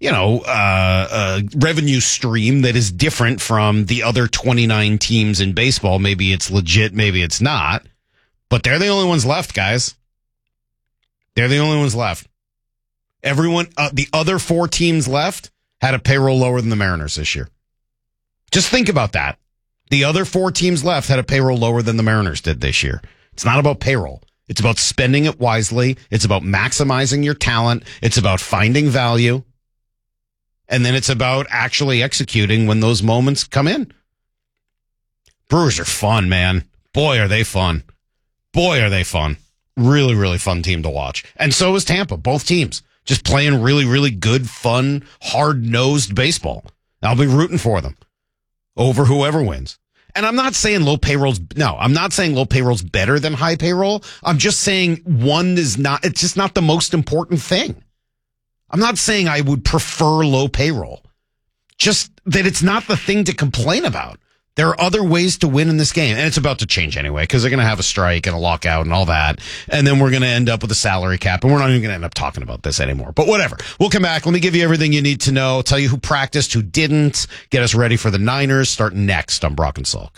revenue stream that is different from the other 29 teams in baseball. Maybe it's legit, maybe it's not. But they're the only ones left, guys. They're the only ones left. Everyone, the other 4 teams left had a payroll lower than the Mariners this year. Just think about that. The other 4 teams left had a payroll lower than the Mariners did this year. It's not about payroll. It's about spending it wisely. It's about maximizing your talent. It's about finding value. And then it's about actually executing when those moments come in. Brewers are fun, man. Boy, are they fun. Boy, are they fun. Really, really fun team to watch. And so is Tampa. Both teams just playing really, really good, fun, hard-nosed baseball. I'll be rooting for them over whoever wins. And I'm not saying low payrolls. No, I'm not saying low payrolls better than high payroll. I'm just saying it's just not the most important thing. I'm not saying I would prefer low payroll. Just that it's not the thing to complain about. There are other ways to win in this game. And it's about to change anyway, because they're going to have a strike and a lockout and all that. And then we're going to end up with a salary cap. And we're not even going to end up talking about this anymore. But whatever. We'll come back. Let me give you everything you need to know. Tell you who practiced, who didn't. Get us ready for the Niners. Starting next on Brock and Salk.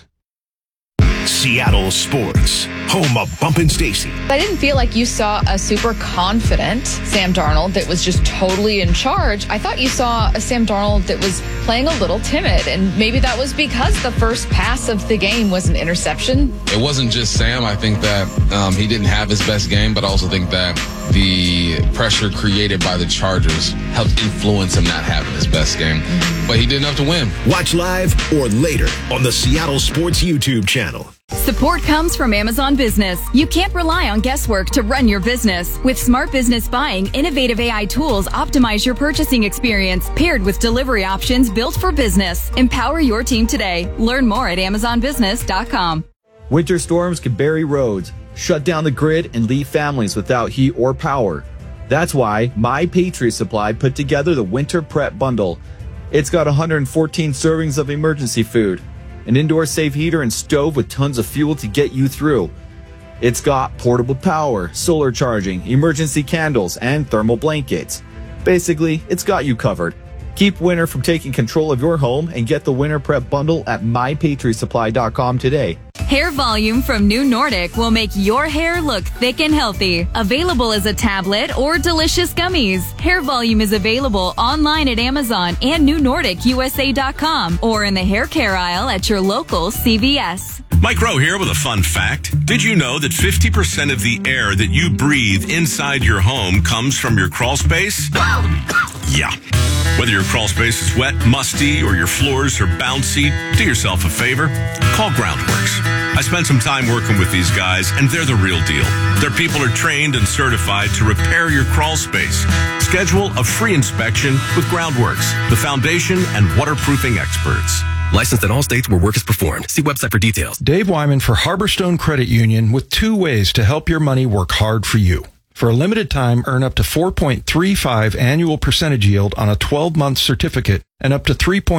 Seattle Sports, home of Bump and Stacy. I didn't feel like you saw a super confident Sam Darnold that was just totally in charge. I thought you saw a Sam Darnold that was playing a little timid, and maybe that was because the first pass of the game was an interception. It wasn't just Sam. I think that he didn't have his best game, but I also think that the pressure created by the Chargers helped influence him not having his best game. But he did enough to win. Watch live or later on the Seattle Sports YouTube channel. Support comes from Amazon Business. You can't rely on guesswork to run your business. With Smart Business Buying, innovative AI tools optimize your purchasing experience, paired with delivery options built for business. Empower your team today. Learn more at AmazonBusiness.com. Winter storms can bury roads, shut down the grid, and leave families without heat or power. That's why My Patriot Supply put together the Winter Prep Bundle. It's got 114 servings of emergency food, an indoor safe heater and stove with tons of fuel to get you through. It's got portable power, solar charging, emergency candles, and thermal blankets. Basically, it's got you covered. Keep winter from taking control of your home and get the Winter Prep Bundle at MyPatriotSupply.com today. Hair Volume from New Nordic will make your hair look thick and healthy. Available as a tablet or delicious gummies. Hair Volume is available online at Amazon and NewNordicUSA.com or in the hair care aisle at your local CVS. Mike Rowe here with a fun fact. Did you know that 50% of the air that you breathe inside your home comes from your crawl space? Yeah. Whether your crawl space is wet, musty, or your floors are bouncy, do yourself a favor. Call Groundworks. I spent some time working with these guys, and they're the real deal. Their people are trained and certified to repair your crawl space. Schedule a free inspection with Groundworks, the foundation and waterproofing experts. Licensed in all states where work is performed. See website for details. Dave Wyman for Harborstone Credit Union with 2 ways to help your money work hard for you. For a limited time, earn up to 4.35 annual percentage yield on a 12-month certificate and up to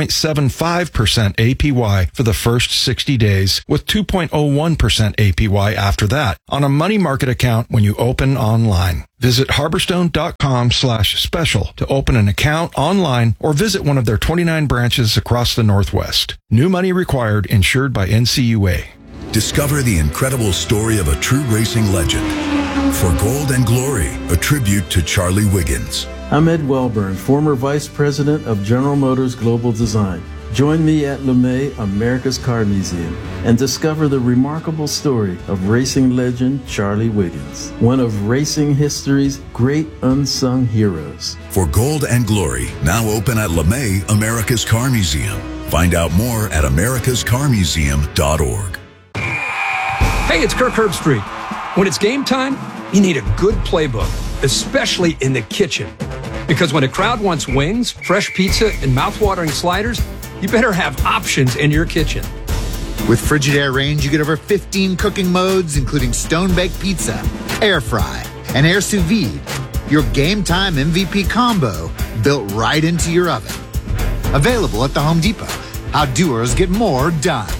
3.75% APY for the first 60 days with 2.01% APY after that on a money market account when you open online. Visit harborstone.com/special to open an account online or visit one of their 29 branches across the Northwest. New money required, insured by NCUA. Discover the incredible story of a true racing legend. For Gold and Glory, a tribute to Charlie Wiggins. I'm Ed Wellburn, former Vice President of General Motors Global Design. Join me at LeMay, America's Car Museum, and discover the remarkable story of racing legend Charlie Wiggins, one of racing history's great unsung heroes. For Gold and Glory, now open at LeMay, America's Car Museum. Find out more at americascarmuseum.org. Hey, it's Kirk Herbstreit. When it's game time, you need a good playbook, especially in the kitchen. Because when a crowd wants wings, fresh pizza, and mouthwatering sliders, you better have options in your kitchen. With Frigidaire Range, you get over 15 cooking modes, including stone-baked pizza, air fry, and air sous vide. Your game time MVP combo built right into your oven. Available at the Home Depot. How doers get more done.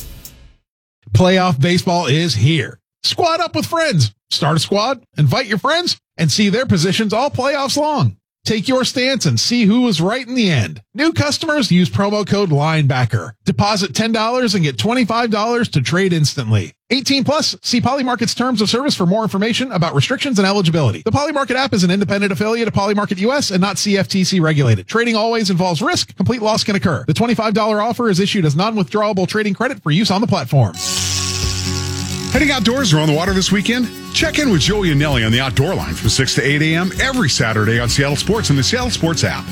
Playoff baseball is here. Squad up with friends. Start a squad, invite your friends, and see their positions all playoffs long. Take your stance and see who was right in the end. New customers use promo code LINEBACKER. Deposit $10 and get $25 to trade instantly. 18 plus. See Polymarket's terms of service for more information about restrictions and eligibility. The Polymarket app is an independent affiliate of Polymarket US and not CFTC regulated. Trading always involves risk. Complete loss can occur. The $25 offer is issued as non-withdrawable trading credit for use on the platform. Heading outdoors or on the water this weekend? Check in with Joey and Nelly on the Outdoor Line from 6 to 8 a.m. every Saturday on Seattle Sports and the Seattle Sports app.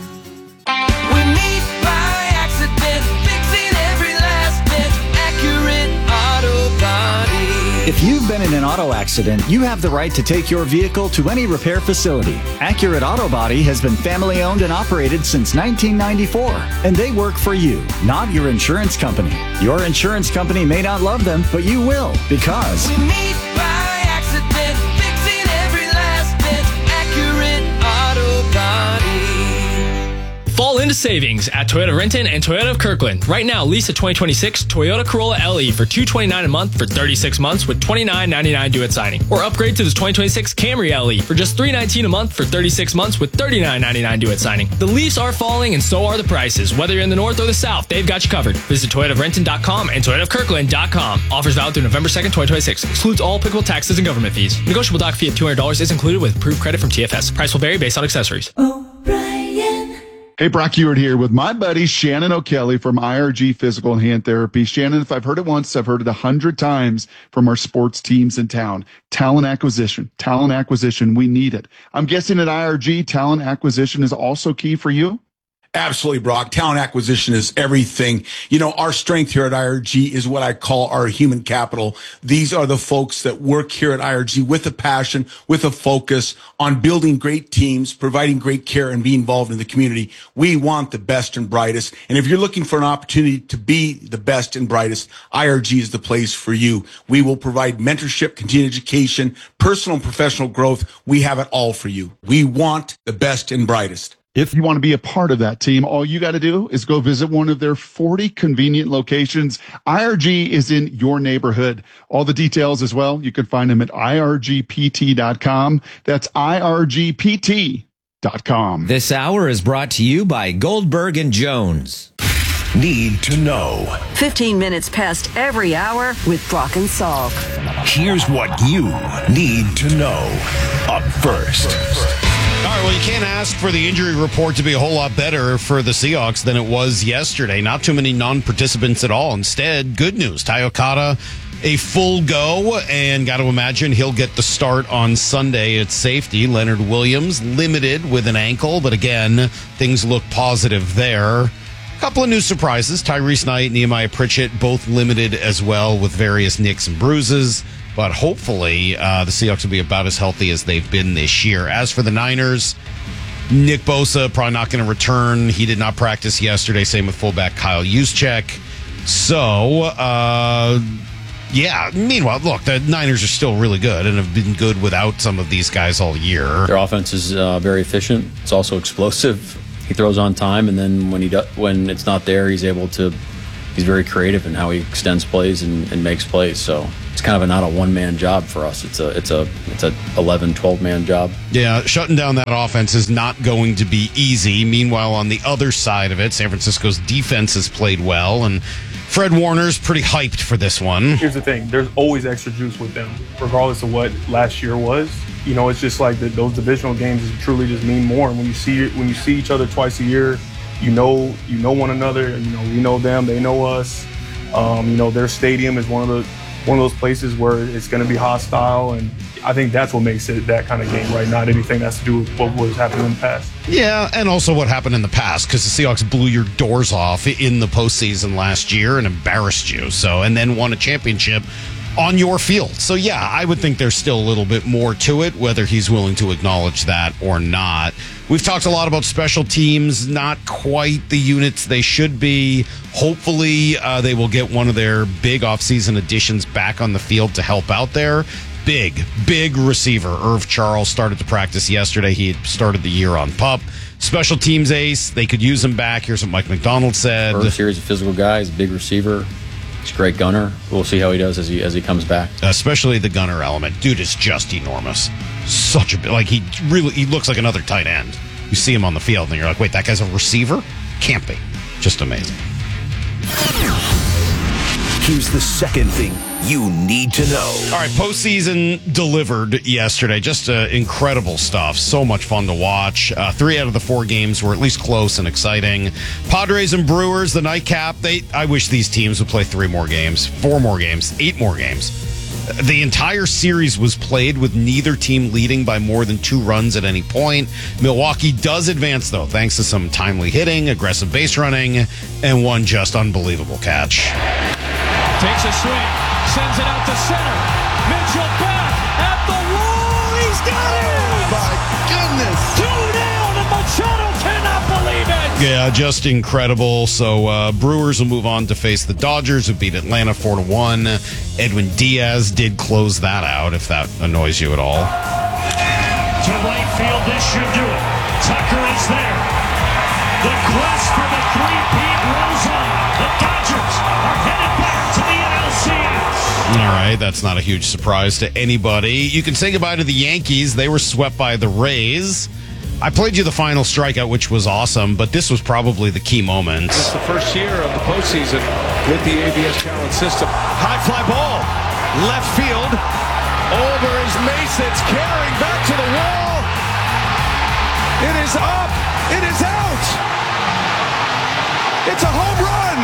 We meet by accident, fixing every last bit, Accurate Auto Body. If you've been in an auto accident, you have the right to take your vehicle to any repair facility. Accurate Auto Body has been family owned and operated since 1994, and they work for you, not your insurance company. Your insurance company may not love them, but you will, because we meet by accident, fixing every last bit, Accurate Auto Body. Fall into savings at Toyota Renton and Toyota of Kirkland. Right now, lease a 2026 Toyota Corolla LE for $229 a month for 36 months with $29.99 due at signing. Or upgrade to the 2026 Camry LE for just $319 a month for 36 months with $39.99 due at signing. The leaves are falling and so are the prices. Whether you're in the north or the south, they've got you covered. Visit ToyotaofRenton.com and ToyotaofKirkland.com. Offers valid through November 2nd, 2026. Excludes all applicable taxes and government fees. Negotiable doc fee of $200 is included with approved credit from TFS. Price will vary based on accessories. Hey, Brock Ewart here with my buddy Shannon O'Kelly from IRG Physical and Hand Therapy. Shannon, if I've heard it once, I've heard it 100 times from our sports teams in town. Talent acquisition, we need it. I'm guessing at IRG, talent acquisition is also key for you? Absolutely, Brock. Talent acquisition is everything. You know, our strength here at IRG is what I call our human capital. These are the folks that work here at IRG with a passion, with a focus on building great teams, providing great care, and being involved in the community. We want the best and brightest. And if you're looking for an opportunity to be the best and brightest, IRG is the place for you. We will provide mentorship, continuing education, personal and professional growth. We have it all for you. We want the best and brightest. If you want to be a part of that team, all you got to do is go visit one of their 40 convenient locations. IRG is in your neighborhood. All the details as well, you can find them at irgpt.com. That's irgpt.com. This hour is brought to you by Goldberg and Jones. Need to know. 15 minutes past every hour with Brock and Salk. Here's what you need to know. Up first. All right, well, you can't ask for the injury report to be a whole lot better for the Seahawks than it was yesterday. Not too many non-participants at all. Instead, good news. Tai Okada, a full go, and got to imagine he'll get the start on Sunday at safety. Leonard Williams, limited with an ankle, but again, things look positive there. A couple of new surprises. Tyrese Knight, Nehemiah Pritchett, both limited as well with various nicks and bruises. But hopefully, the Seahawks will be about as healthy as they've been this year. As for the Niners, Nick Bosa probably not going to return. He did not practice yesterday. Same with fullback Kyle Juszczyk. So, yeah. Meanwhile, look, the Niners are still really good and have been good without some of these guys all year. Their offense is very efficient. It's also explosive. He throws on time, and then when it's not there, he's very creative in how he extends plays and makes plays. So it's kind of not a one-man job for us. It's a 11, 12-man job. Yeah, shutting down that offense is not going to be easy. Meanwhile, on the other side of it, San Francisco's defense has played well, and Fred Warner's pretty hyped for this one. Here's the thing. There's always extra juice with them, regardless of what last year was. You know, it's just like those divisional games truly just mean more. And when you see each other twice a year, you know one another. You know, we know them, they know us. You know, their stadium is one of those places where it's going to be hostile, and I think that's what makes it that kind of game, right? Not anything that has to do with what was happening in the past. Yeah, and also what happened in the past, because the Seahawks blew your doors off in the postseason last year and embarrassed you. So, and then won a championship on your field. So, yeah, I would think there's still a little bit more to it, whether he's willing to acknowledge that or not. We've talked a lot about special teams, not quite the units they should be. Hopefully, they will get one of their big offseason additions back on the field to help out there. Big receiver. Irv Charles started to practice yesterday. He had started the year on PUP. Special teams ace. They could use him back. Here's what Mike McDonald said. Irv's here, he's a physical guy. He's a big receiver. He's a great gunner. We'll see how he does as he comes back. Especially the gunner element. Dude is just enormous. Such a like he looks like another tight end. You see him on the field and you're like, wait, that guy's a receiver? Can't be. Just amazing. Here's the second thing you need to know. All right, postseason delivered yesterday. Just incredible stuff. So much fun to watch. 3 out of the 4 games were at least close and exciting. Padres and Brewers, the nightcap. I wish these teams would play 3 more games, 4 more games, 8 more games. The entire series was played with neither team leading by more than 2 runs at any point. Milwaukee does advance, though, thanks to some timely hitting, aggressive base running, and one just unbelievable catch. Takes a swing, sends it out to center. Mitchell back at the wall. He's got it! My goodness! 2 down, and Machado cannot believe it! Yeah, just incredible. So Brewers will move on to face the Dodgers, who beat Atlanta 4-1. Edwin Diaz did close that out, if that annoys you at all. To right field, this should do it. Tucker is there. The quest for the 3-peat rolls on. The Dodgers are headed back to the NLCS. All right, that's not a huge surprise to anybody. You can say goodbye to the Yankees. They were swept by the Rays. I played you the final strikeout, which was awesome, but this was probably the key moment. This is the first year of the postseason with the ABS Challenge system. High fly ball, left field, over is Mason. It's carrying back to the wall. It is up. It is out. It's a home run.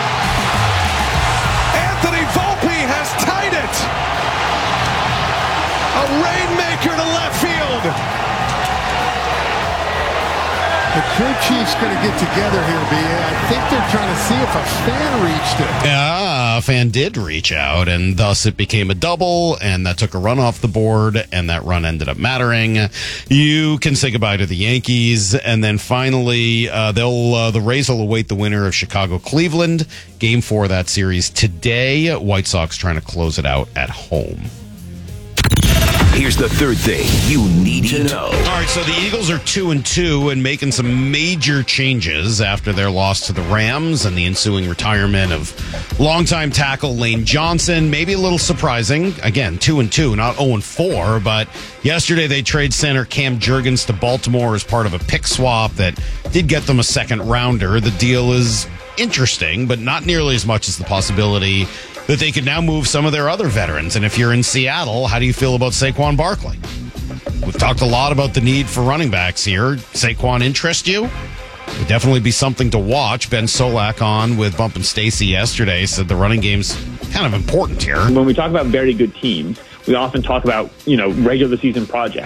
Anthony Volpe has tied it. A rainmaker to left field. The crew chief's going to get together here, B.A. I think they're trying to see if a fan reached it. Yeah, a fan did reach out, and thus it became a double, and that took a run off the board, and that run ended up mattering. You can say goodbye to the Yankees, and then finally, the Rays will await the winner of Chicago-Cleveland. Game 4 of that series today. White Sox trying to close it out at home. Here's the third thing you need to know. All right, so the Eagles are 2-2 and making some major changes after their loss to the Rams and the ensuing retirement of longtime tackle Lane Johnson. Maybe a little surprising. Again, 2-2, not 0-4, but yesterday they trade center Cam Jurgens to Baltimore as part of a pick swap that did get them a second rounder. The deal is interesting, but not nearly as much as the possibility that they could now move some of their other veterans. And if you're in Seattle, how do you feel about Saquon Barkley? We've talked a lot about the need for running backs here. Saquon interest you? Would definitely be something to watch. Ben Solak on with Bump and Stacy yesterday said the running game's kind of important here. When we talk about very good teams, we often talk about, regular season projects.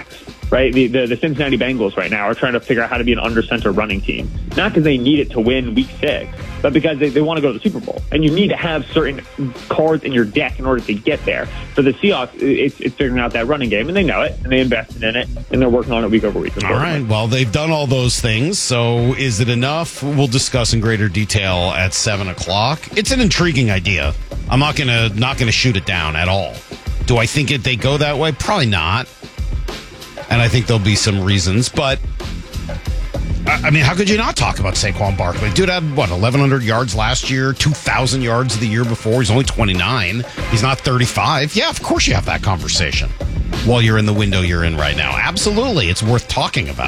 right? The Cincinnati Bengals right now are trying to figure out how to be an under-center running team. Not because they need it to win Week 6, but because they want to go to the Super Bowl. And you need to have certain cards in your deck in order to get there. For the Seahawks, it's figuring out that running game, and they know it, and they invested in it, and they're working on it week over week. All right. Well, they've done all those things. So is it enough? We'll discuss in greater detail at 7 o'clock. It's an intriguing idea. I'm not gonna shoot it down at all. Do I think they go that way? Probably not. And I think there'll be some reasons, but I mean, how could you not talk about Saquon Barkley? Dude had, 1,100 yards last year, 2,000 yards the year before. He's only 29. He's not 35. Yeah, of course you have that conversation while you're in the window you're in right now. Absolutely. It's worth talking about.